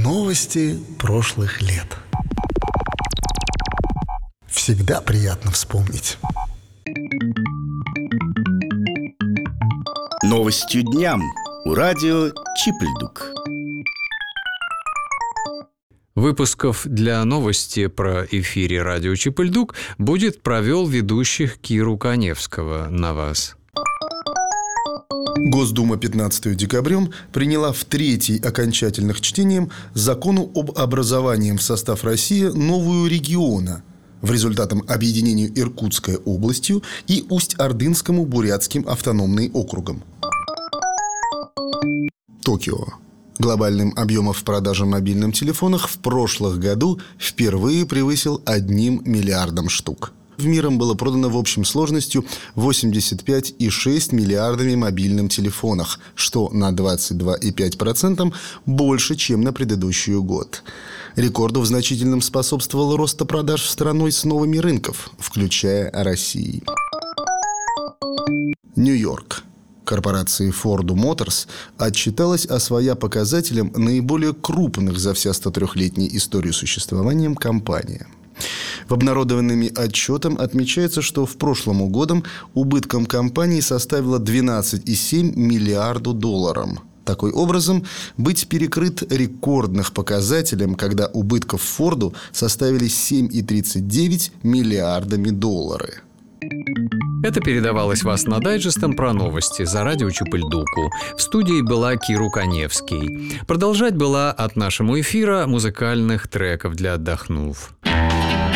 Новости прошлых лет. Всегда приятно вспомнить. Новостью дням у радио Чипльдук. Выпусков для новости про эфире радио Чипльдук будет провел ведущих Киру Каневского на вас. Госдума 15 декабрем приняла в третий окончательных чтением закону об образовании в состав России новую региона в результатом объединению Иркутской областью и Усть-Ордынскому бурятским автономным округом. Токио. Глобальным объемом в продаже мобильных телефонов в прошлом году впервые превысил 1 миллиардом штук. В миром было продано в общем сложностью 85,6 миллиардами мобильных телефонов, что на 22,5% больше, чем на предыдущий год. Рекорду в значительном способствовал рост продаж страной с новыми рынков, включая Россию. Нью-Йорк. Корпорация Ford Motors отчиталась о своих показателях наиболее крупных за вся 103-летнюю историю существования компании. В обнародованном отчетом отмечается, что в прошлом году убытком компании составило 12,7 миллиарда долларов. Таким образом, быть перекрыт рекордных показателем, когда убытков Форду составили 7,39 миллиардами долларов. Это передавалось вас на дайджестом про новости за радио Чипльдуку. В студии была Киру Каневский. Продолжать была от нашего эфира музыкальных треков для отдохнув.